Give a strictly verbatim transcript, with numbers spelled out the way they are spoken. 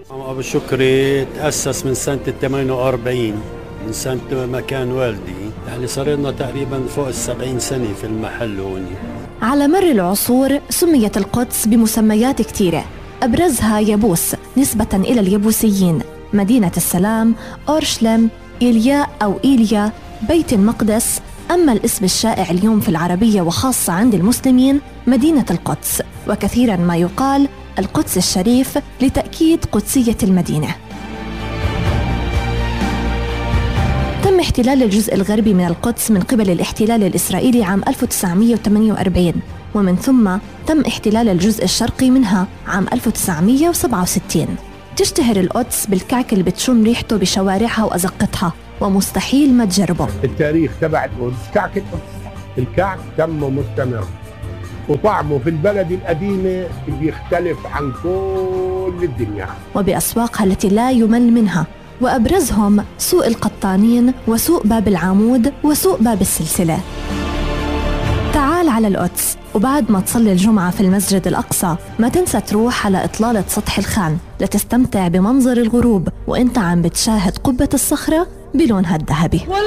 أبو شكري تأسس من سنة ثمانية وأربعين، من سنة ما كان والدي، يعني صار لنا تقريبا فوق السبعين سنة في المحل هون. على مر العصور سميت القدس بمسميات كتيرة، أبرزها يبوس نسبة إلى اليبوسيين، مدينة السلام، أورشليم، إيلياء أو إيليا، بيت المقدس. أما الاسم الشائع اليوم في العربية وخاصة عند المسلمين مدينة القدس، وكثيراً ما يقال القدس الشريف لتأكيد قدسية المدينة. تم احتلال الجزء الغربي من القدس من قبل الاحتلال الإسرائيلي عام ألف وتسعمائة وثمانية وأربعين، ومن ثم تم احتلال الجزء الشرقي منها عام ألف وتسعمائة وسبعة وستين. تشتهر القدس بالكعك اللي بتشم ريحته بشوارعها وأزقتها، ومستحيل ما تجربه. التاريخ تبع القدس كعك القدس، الكعك تمه مستمر، وطعمه في البلد القديمة بيختلف عن كل الدنيا، وبأسواقها التي لا يمل منها، وأبرزهم سوق القطانين وسوق باب العمود وسوق باب السلسلة. تعال على القدس، وبعد ما تصلي الجمعة في المسجد الأقصى ما تنسى تروح على إطلالة سطح الخان لتستمتع بمنظر الغروب وإنت عم بتشاهد قبة الصخرة بلونها الذهبي.